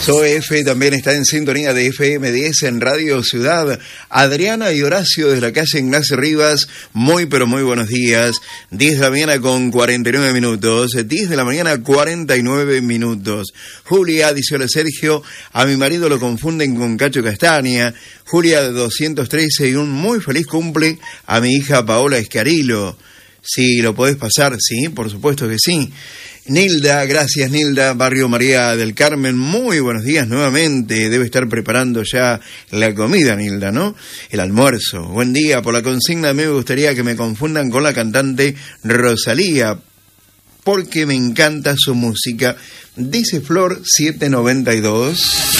Zoe F también está en sintonía de FM10 en Radio Ciudad. Adriana y Horacio de la calle Ignacio Rivas, muy pero muy buenos días. 10 de la mañana con 49 minutos, 10 de la mañana 49 minutos. Julia dice: hola Sergio, a mi marido lo confunden con Cacho Castaña. Julia de 213 y un muy feliz cumple a mi hija Paola Escarilo. Si lo podés pasar, sí, por supuesto que sí. Nilda, gracias Nilda, Barrio María del Carmen, muy buenos días nuevamente. Debe estar preparando ya la comida, Nilda, ¿no? El almuerzo. Buen día, por la consigna me gustaría que me confundan con la cantante Rosalía, porque me encanta su música. Dice Flor 792.